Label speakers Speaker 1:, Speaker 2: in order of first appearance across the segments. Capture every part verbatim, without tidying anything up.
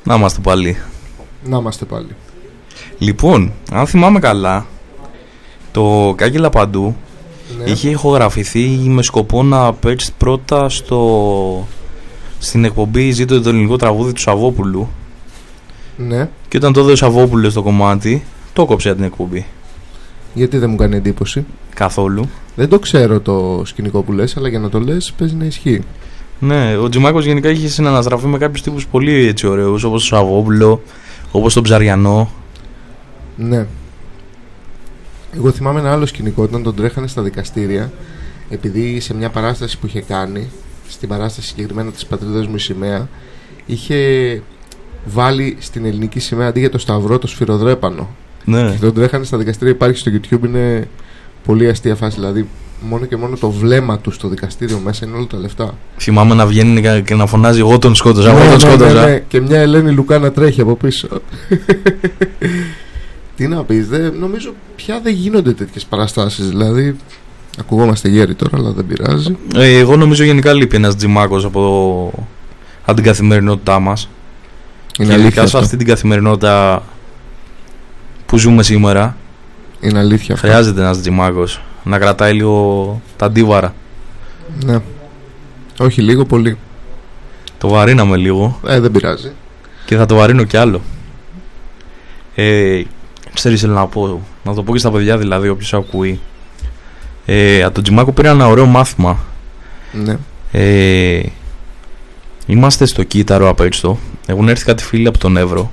Speaker 1: Να είμαστε πάλι.
Speaker 2: Να είμαστε πάλι.
Speaker 1: Λοιπόν, αν θυμάμαι καλά, το Κάγκελα Παντού ναι. είχε ηχογραφηθεί με σκοπό να παίξει πρώτα στο... στην εκπομπή «Ζήτω το ελληνικό τραγούδι» του Σαββόπουλου.
Speaker 2: Ναι.
Speaker 1: Και όταν το έδωσε ο Σαββόπουλος στο κομμάτι, το κόψε την εκπομπή.
Speaker 2: Γιατί δεν μου κάνει εντύπωση?
Speaker 1: Καθόλου.
Speaker 2: Δεν το ξέρω το σκηνικό που λες, αλλά για να το λες παίζει να ισχύει.
Speaker 1: Ναι, ο Τζιμάκος γενικά είχε συναναστραφεί με κάποιους τύπους πολύ έτσι ωραίους, όπως τον Σαββόπουλο, όπως τον Ψαριανό.
Speaker 2: Ναι. Εγώ θυμάμαι ένα άλλο σκηνικό όταν τον τρέχανε στα δικαστήρια, επειδή σε μια παράσταση που είχε κάνει, στην παράσταση συγκεκριμένα της Πατρίδας μου η σημαία, είχε βάλει στην ελληνική σημαία αντί για το σταυρό το σφυροδρέπανο.
Speaker 1: Ναι.
Speaker 2: Και τον τρέχανε στα δικαστήρια, υπάρχει στο YouTube, είναι πολύ αστεία φάση. Δηλαδή, μόνο και μόνο το βλέμμα του στο δικαστήριο μέσα είναι όλα τα λεφτά.
Speaker 1: Θυμάμαι να βγαίνει και να φωνάζει «Εγώ τον σκότωζα, εγώ
Speaker 2: ναι,
Speaker 1: τον
Speaker 2: ναι,
Speaker 1: σκότωζα».
Speaker 2: Ναι, ναι. Και μια Ελένη Λουκά να τρέχει από πίσω. Τι να πεις, δε, νομίζω πια δεν γίνονται τέτοιες παραστάσεις. Δηλαδή, ακουγόμαστε γέροι τώρα, αλλά δεν πειράζει.
Speaker 1: Ε, εγώ νομίζω γενικά λείπει ένας Τζιμάκος από, το... από την καθημερινότητά μας.
Speaker 2: Είναι
Speaker 1: και
Speaker 2: αλήθεια
Speaker 1: σε αυτή την καθημερινότητα που ζούμε σήμερα.
Speaker 2: Είναι αλήθεια αυτό.
Speaker 1: Χρειάζεται ένας Τζιμάκος να κρατάει λίγο τα αντίβαρα.
Speaker 2: Ναι. Όχι λίγο, πολύ.
Speaker 1: Το βαρύναμε λίγο.
Speaker 2: Ε, δεν πειράζει.
Speaker 1: Και θα το βαρύνω κι άλλο. Ε, ξέρεις, θέλω να πω, να το πω και στα παιδιά, δηλαδή, όποιος ακούει. Ε, από τον Τζιμάκο πήρα ένα ωραίο μάθημα.
Speaker 2: Ναι.
Speaker 1: Ε, είμαστε στο Κύτταρο απ' έξω. Έχουν έρθει κάτι φίλοι από τον Εύρο.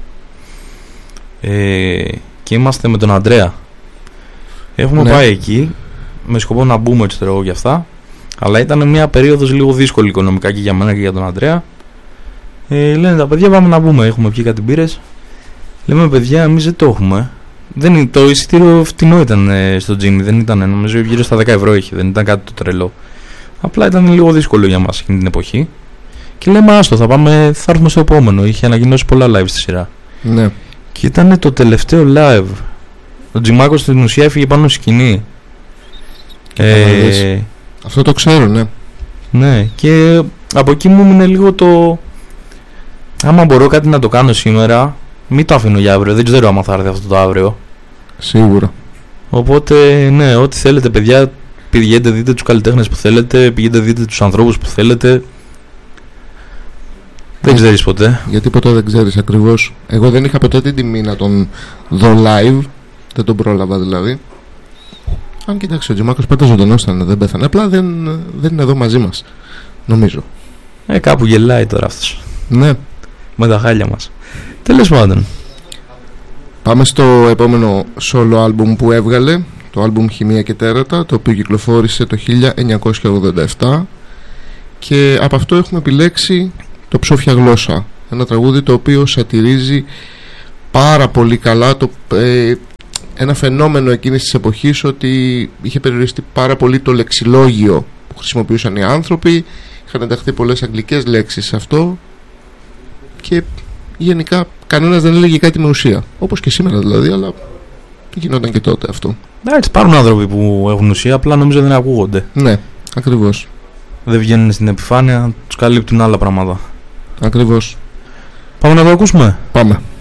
Speaker 1: Ε, και είμαστε με τον Αντρέα. Έχουμε ναι. πάει εκεί με σκοπό να μπούμε, ξέρω εγώ, για αυτά. Αλλά ήταν μια περίοδος λίγο δύσκολη οικονομικά και για μένα και για τον Αντρέα. Ε, λένε τα παιδιά, πάμε να μπούμε. Έχουμε πιει κάτι μπύρες. Λέμε, παιδιά, εμείς δεν το έχουμε. Δεν, το εισιτήριο φτηνό ήταν ε, στο Τζίμι. Δεν ήταν, νομίζω, γύρω στα δέκα ευρώ είχε. Δεν ήταν κάτι το τρελό. Απλά ήταν λίγο δύσκολο για μας εκείνη την εποχή. Και λέμε, άστο, θα πάμε, θα έρθουμε στο επόμενο. Είχε ανακοινώσει πολλά live στη σειρά.
Speaker 2: Ναι.
Speaker 1: Και ήταν το τελευταίο live. Ο Τζιμάκος στην ουσία έφυγε πάνω στη σκηνή.
Speaker 2: Ε, αυτό το ξέρω, ναι.
Speaker 1: Ναι, και από εκεί μου έμεινε λίγο το. Άμα μπορώ κάτι να το κάνω σήμερα, μην το αφήνω για αύριο. Δεν ξέρω άμα θα έρθει αυτό το αύριο.
Speaker 2: Σίγουρα.
Speaker 1: Οπότε, ναι, ό,τι θέλετε, παιδιά, πηγαίνετε, δείτε τους καλλιτέχνες που θέλετε, πηγαίνετε, δείτε τους ανθρώπους που θέλετε. Δεν ξέρεις ποτέ.
Speaker 2: Γιατί ποτέ δεν ξέρεις ακριβώς. Εγώ δεν είχα ποτέ την τιμή να τον δω live. Δεν τον πρόλαβα δηλαδή. Αν κοιτάξει, ο Τζιμάκος πάντα ζωντανός ήταν, δεν πέθανε. Απλά δεν, δεν είναι εδώ μαζί μας, νομίζω.
Speaker 1: Ε, κάπου γελάει τώρα αυτός.
Speaker 2: Ναι.
Speaker 1: Με τα χάλια μας. Τέλος πάντων.
Speaker 2: Πάμε στο επόμενο solo album που έβγαλε. Το album Χημεία και Τέρατα, το οποίο κυκλοφόρησε το χίλια εννιακόσια ογδόντα επτά. Και από αυτό έχουμε επιλέξει το Ψόφια Γλώσσα. Ένα τραγούδι το οποίο σατυρίζει πάρα πολύ καλά το, ε, ένα φαινόμενο εκείνης της εποχής, ότι είχε περιοριστεί πάρα πολύ το λεξιλόγιο που χρησιμοποιούσαν οι άνθρωποι. Είχαν ενταχθεί πολλές αγγλικές λέξεις σε αυτό και γενικά κανένας δεν έλεγε κάτι με ουσία. Όπως και σήμερα δηλαδή, αλλά γινόταν και τότε αυτό.
Speaker 1: Εντάξει, υπάρχουν άνθρωποι που έχουν ουσία, απλά νομίζω δεν ακούγονται.
Speaker 2: Ναι, ακριβώς.
Speaker 1: Δεν βγαίνουν στην επιφάνεια, τους καλύπτουν άλλα πράγματα.
Speaker 2: Ακριβώς.
Speaker 1: Πάμε να το ακούσουμε.
Speaker 2: Πάμε.